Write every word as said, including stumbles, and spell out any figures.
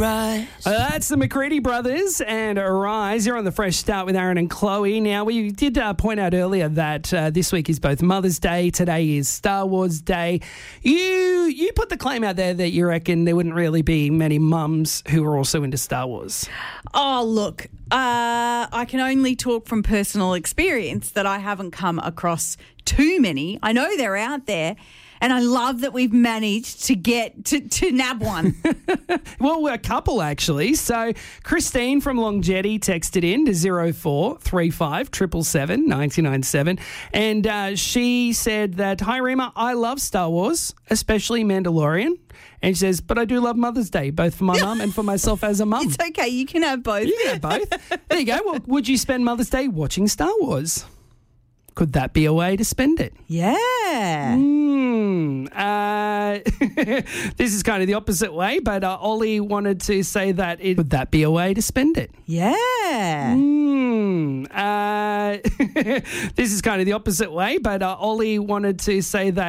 Arise. Uh, that's the McCready Brothers and Arise. You're on the Fresh Start with Aaron and Chloe. Now, we did uh, point out earlier that uh, this week is both Mother's Day. Today is Star Wars Day. You you put the claim out there that you reckon there wouldn't really be many mums who are also into Star Wars. Oh, look, uh, I can only talk from personal experience that I haven't come across too many. I know they're out there. And I love that we've managed to get to, to nab one. Well, we're a couple, actually. So Christine from Longjetti texted in to zero four three five seven seven seven nine nine seven. And uh, she said that, hi, Rima, I love Star Wars, especially Mandalorian. And she says, but I do love Mother's Day, both for my mum and for myself as a mum. It's okay. You can have both. You can have both. There you go. Well, would you spend Mother's Day watching Star Wars? Could that be a way to spend it? Yeah. Mm, uh, this is kind of the opposite way, but uh, Ollie wanted to say that it would that be a way to spend it? Yeah. Mm, uh, this is kind of the opposite way, but uh, Ollie wanted to say that